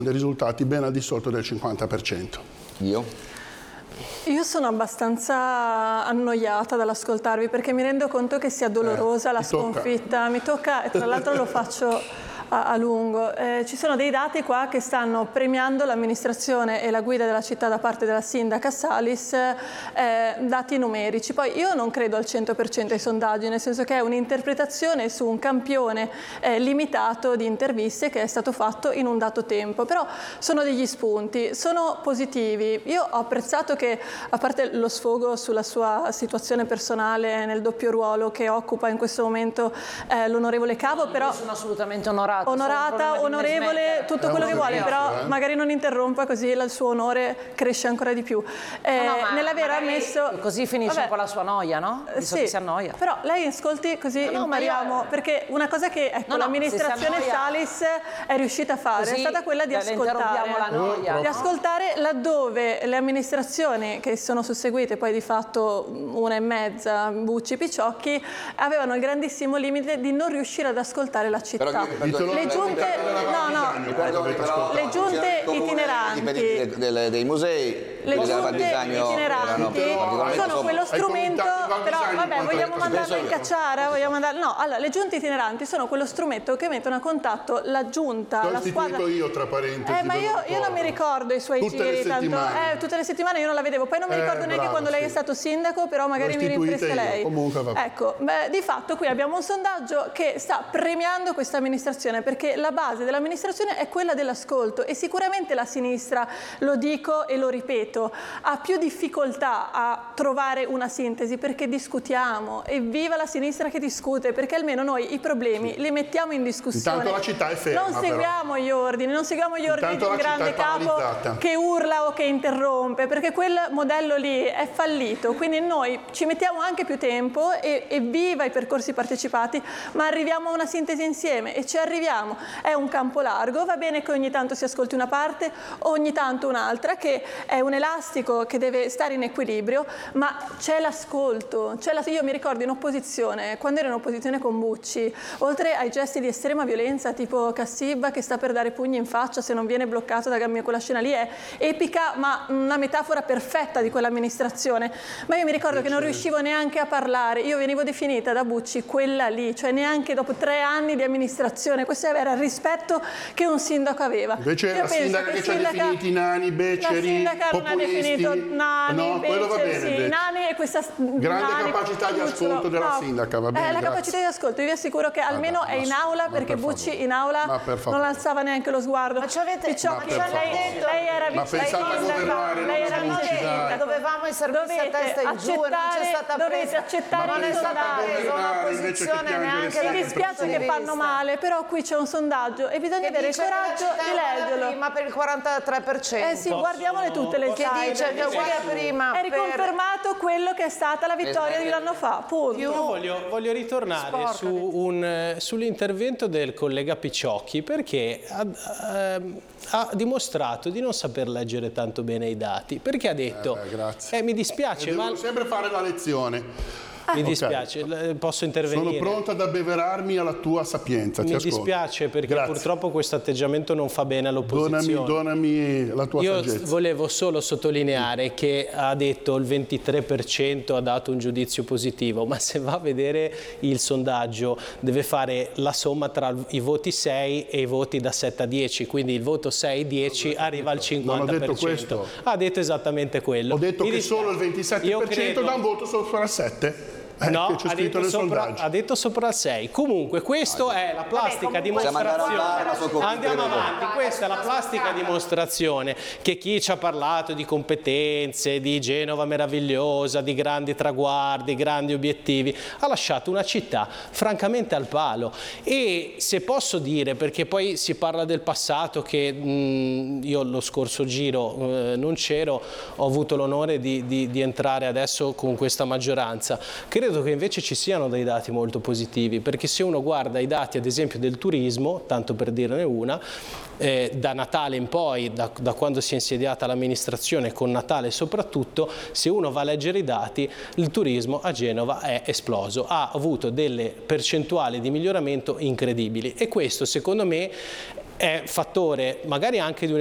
dei risultati ben al di sotto del 50%. Io sono abbastanza annoiata dall'ascoltarvi perché mi rendo conto che sia dolorosa la sconfitta. Mi tocca, e tra l'altro lo faccio a lungo. Ci sono dei dati qua che stanno premiando l'amministrazione e la guida della città da parte della sindaca Salis, dati numerici. Poi io non credo al 100% ai sondaggi, nel senso che è un'interpretazione su un campione limitato di interviste che è stato fatto in un dato tempo, però sono degli spunti, sono positivi. Io ho apprezzato che, a parte lo sfogo sulla sua situazione personale nel doppio ruolo che occupa in questo momento l'onorevole Cavo, però sono assolutamente onorata, onorevole, tutto quello che vuole, però magari non interrompa, così il suo onore cresce ancora di più. Nell'aver ammesso... Così finisce un po' la sua noia, no? Sì, si annoia. Però lei ascolti così impariamo, perché una cosa che l'amministrazione Salis è riuscita a fare è stata quella di ascoltare laddove le amministrazioni che sono susseguite, poi di fatto una e mezza, Bucci, Picciocchi, avevano il grandissimo limite di non riuscire ad ascoltare la città. Le giunte itineranti, dei musei, le giunte itineranti sono quello strumento, però vabbè, vogliamo mandarlo in cacciara? No, allora, le giunte itineranti sono quello strumento che mettono a contatto la giunta, la squadra. Io tra parentesi. Ma io non mi ricordo i suoi giri, tanto tutte le settimane io non la vedevo, poi non mi ricordo neanche quando lei è stato sindaco, però magari mi rinfresca lei. Ecco, di fatto qui abbiamo un sondaggio che sta premiando questa amministrazione, perché la base dell'amministrazione è quella dell'ascolto e sicuramente la sinistra, lo dico e lo ripeto, ha più difficoltà a trovare una sintesi perché discutiamo, e viva la sinistra che discute, perché almeno noi i problemi li mettiamo in discussione. Intanto la città è ferma, non seguiamo gli ordini, non seguiamo gli ordini di un grande capo che urla o che interrompe, perché quel modello lì è fallito, quindi noi ci mettiamo anche più tempo e viva i percorsi partecipati, ma arriviamo a una sintesi insieme e ci arriviamo. È un campo largo, va bene che ogni tanto si ascolti una parte, ogni tanto un'altra, che è un elastico che deve stare in equilibrio, ma c'è l'ascolto. Io mi ricordo in opposizione, quando ero in opposizione con Bucci, oltre ai gesti di estrema violenza tipo Cassibba che sta per dare pugni in faccia se non viene bloccato da Gammio, quella scena lì è epica, ma una metafora perfetta di quell'amministrazione. Ma io mi ricordo che non riuscivo neanche a parlare, io venivo definita da Bucci quella lì, cioè neanche dopo 3 anni di amministrazione. Questo era il rispetto che un sindaco aveva. Invece la sindaca che ci ha definiti nani, beceri, la sindaca non ha definito nani, beceri, nani, e questa grande capacità di ascolto della sindaca, va bene. La capacità di ascolto, io vi assicuro che almeno è in aula, perché Bucci in aula non alzava neanche lo sguardo. Ma ci avete lei era vice sindaca, lei era vice sindaca. Dovevamo essere messi a testa in giù, non c'è stata dovete accettare non è stata presa una posizione neanche. Mi dispiace che fanno male, però qui c'è un sondaggio e bisogna avere il coraggio di leggerlo. Ma per il 43%. Sì, guardiamole tutte le che dice che uguale a prima. È riconfermato quello che è stata la vittoria di un anno fa, punto. Io voglio ritornare sull'intervento del collega Picciocchi, perché ha dimostrato di non saper leggere tanto bene i dati, perché ha detto mi dispiace, devo sempre fare la lezione. Mi dispiace, posso intervenire? Sono pronto ad abbeverarmi alla tua sapienza. Mi dispiace perché purtroppo questo atteggiamento non fa bene all'opposizione. Donami la tua saggezza. Io volevo solo sottolineare che ha detto il 23% ha dato un giudizio positivo, ma se va a vedere il sondaggio deve fare la somma tra i voti 6 e i voti da 7 a 10, quindi il voto 6-10 arriva al 50%. Non ho detto questo. Ha detto esattamente quello. Ho detto che solo il 27% dà un voto sopra 7. No, ha detto sopra il 6. Comunque questa è la plastica dimostrazione. Andiamo avanti. Questa è la plastica dimostrazione che chi ci ha parlato di competenze, di Genova meravigliosa, di grandi traguardi, grandi obiettivi, ha lasciato una città francamente al palo. E se posso dire, perché poi si parla del passato, che io lo scorso giro non c'ero, ho avuto l'onore di entrare adesso con questa maggioranza. Credo che invece ci siano dei dati molto positivi, perché se uno guarda i dati ad esempio del turismo, tanto per dirne una, da Natale in poi, da quando si è insediata l'amministrazione, con Natale soprattutto, se uno va a leggere i dati, il turismo a Genova è esploso, ha avuto delle percentuali di miglioramento incredibili, e questo secondo me è fattore magari anche di